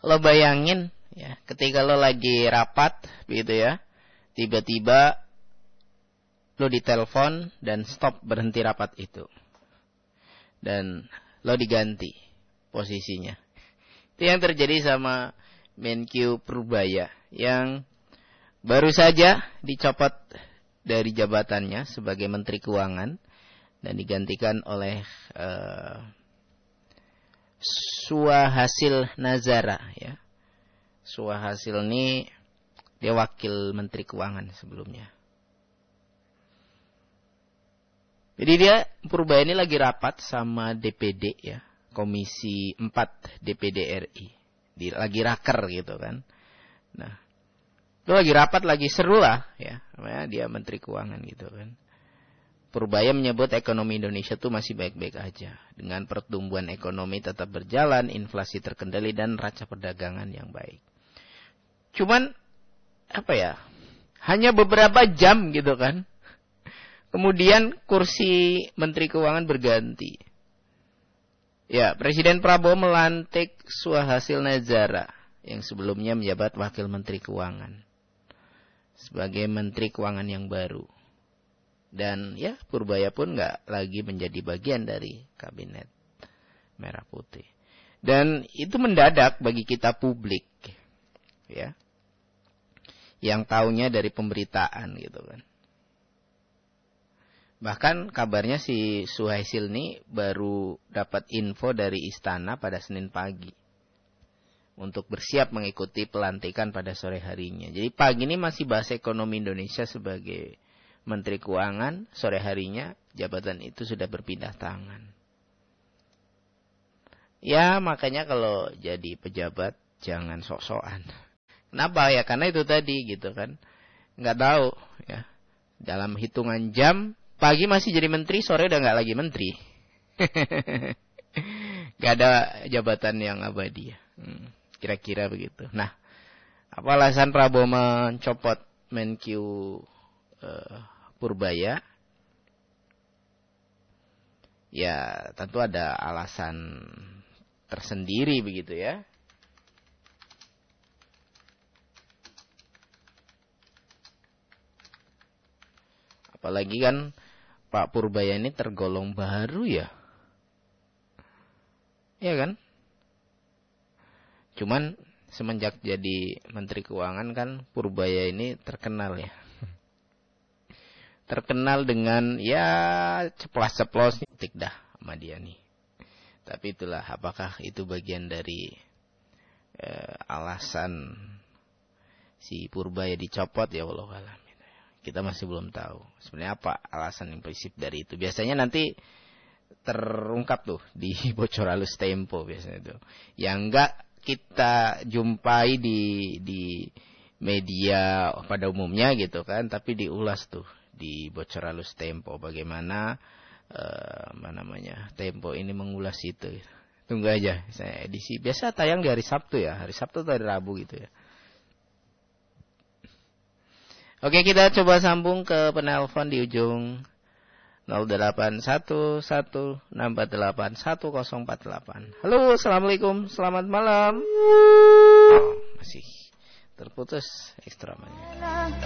lo bayangin ya, ketika lo lagi rapat begitu ya, tiba-tiba lo ditelepon dan stop, berhenti rapat itu. Dan lo diganti posisinya. Itu yang terjadi sama Menkyu Purbaya yang baru saja dicopot dari jabatannya sebagai Menteri Keuangan dan digantikan oleh Suhasil Nazara ya. Suhasil ini dia wakil Menteri Keuangan sebelumnya. Jadi dia Purbaya ini lagi rapat sama DPD ya, Komisi 4 DPD RI. Lagi raker gitu kan. Nah, itu lagi rapat, lagi seru lah ya. Namanya dia Menteri Keuangan gitu kan. Purbaya menyebut ekonomi Indonesia tuh masih baik-baik aja. Dengan pertumbuhan ekonomi tetap berjalan, inflasi terkendali dan raca perdagangan yang baik. Cuman apa ya? Hanya beberapa jam gitu kan. Kemudian kursi Menteri Keuangan berganti. Ya, Presiden Prabowo melantik Suhasil Nazara yang sebelumnya menjabat Wakil Menteri Keuangan sebagai Menteri Keuangan yang baru. Dan ya, Purbaya pun nggak lagi menjadi bagian dari Kabinet Merah Putih. Dan itu mendadak bagi kita publik, ya, yang taunya dari pemberitaan gitu kan. Bahkan kabarnya si Suhasil ini baru dapat info dari istana pada Senin pagi untuk bersiap mengikuti pelantikan pada sore harinya. Jadi pagi ini masih bahas ekonomi Indonesia sebagai Menteri Keuangan, sore harinya jabatan itu sudah berpindah tangan. Ya makanya kalau jadi pejabat jangan sok-sokan. Kenapa ya? Karena itu tadi gitu kan. Nggak tahu ya. Dalam hitungan jam pagi masih jadi menteri, sore udah nggak lagi menteri. Nggak ada jabatan yang abadi ya. Kira-kira begitu. Nah, apa alasan Prabowo mencopot Menkyu Purbaya? Ya, tentu ada alasan tersendiri begitu ya. Apalagi kan Pak Purbaya ini tergolong baru ya. Iya kan? Cuman semenjak jadi Menteri Keuangan kan Purbaya ini terkenal ya. Terkenal dengan ya ceplas-ceplos tik dah sama dia nih. Tapi itulah, apakah itu bagian dari alasan si Purbaya dicopot ya wallahualam. Kita masih belum tahu sebenarnya apa alasan yang prinsip dari itu. Biasanya nanti terungkap tuh di Bocor Halus Tempo biasanya tuh. Yang enggak kita jumpai di media pada umumnya gitu kan, tapi diulas tuh di Bocor Halus Tempo bagaimana Tempo ini mengulas itu. Tunggu aja, saya edisi biasa tayang di hari Sabtu ya, hari Sabtu atau hari Rabu gitu ya. Oke, kita coba sambung ke penelpon di ujung 0811648148. Halo, assalamualaikum, selamat malam. Oh, masih terputus ekstramanya.